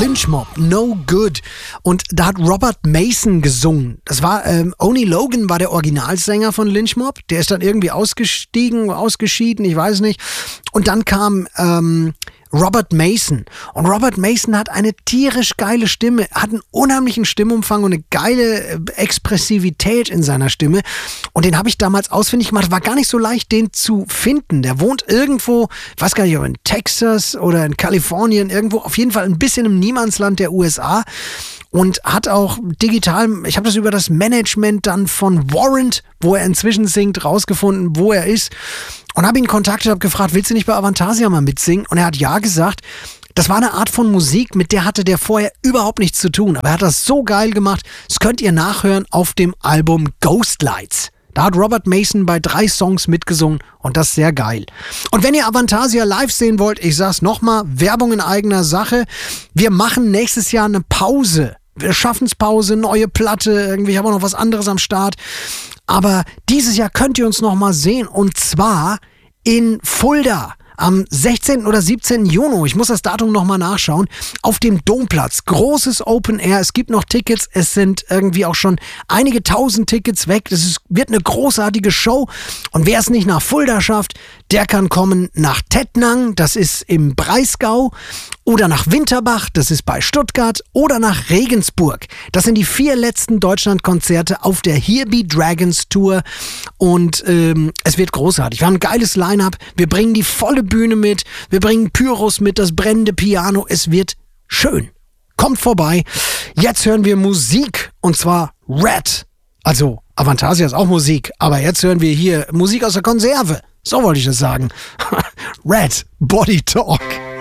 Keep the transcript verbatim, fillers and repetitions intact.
Lynch Mob, No Good. Und da hat Robert Mason gesungen. Das war, ähm, Oni Logan war der Originalsänger von Lynch Mob. Der ist dann irgendwie ausgestiegen, ausgeschieden, ich weiß nicht. Und dann kam ähm, Robert Mason. Und Robert Mason hat eine tierisch geile Stimme, hat einen unheimlichen Stimmumfang und eine geile Expressivität in seiner Stimme. Und den habe ich damals ausfindig gemacht. War gar nicht so leicht, den zu finden. Der wohnt irgendwo, ich weiß gar nicht, ob in Texas oder in Kalifornien, irgendwo, auf jeden Fall ein bisschen im Niemandsland der U S A. Und hat auch digital, ich habe das über das Management dann von Warrant, wo er inzwischen singt, rausgefunden, wo er ist. Und habe ihn kontaktiert, habe gefragt, willst du nicht bei Avantasia mal mitsingen? Und er hat ja gesagt. Das war eine Art von Musik, mit der hatte der vorher überhaupt nichts zu tun. Aber er hat das so geil gemacht, das könnt ihr nachhören auf dem Album Ghost Lights. Da hat Robert Mason bei drei Songs mitgesungen und das ist sehr geil. Und wenn ihr Avantasia live sehen wollt, ich sag's nochmal, Werbung in eigener Sache. Wir machen nächstes Jahr eine Pause. Wir Schaffenspause, neue Platte, irgendwie haben wir noch was anderes am Start. Aber dieses Jahr könnt ihr uns nochmal sehen und zwar in Fulda. Am sechzehnten oder siebzehnten Juni, ich muss das Datum nochmal nachschauen, auf dem Domplatz. Großes Open Air, es gibt noch Tickets, es sind irgendwie auch schon einige tausend Tickets weg. Es ist, wird eine großartige Show und wer es nicht nach Fulda schafft, der kann kommen nach Tettnang, das ist im Breisgau, oder nach Winterbach, das ist bei Stuttgart, oder nach Regensburg. Das sind die vier letzten Deutschlandkonzerte auf der Here Be Dragons Tour und ähm, es wird großartig. Wir haben ein geiles Line-Up, wir bringen die volle Bühne mit, wir bringen Pyros mit, das brennende Piano, es wird schön. Kommt vorbei. Jetzt hören wir Musik und zwar Red. Also Avantasia ist auch Musik, aber jetzt hören wir hier Musik aus der Konserve. So wollte ich das sagen. Red, Body Talk.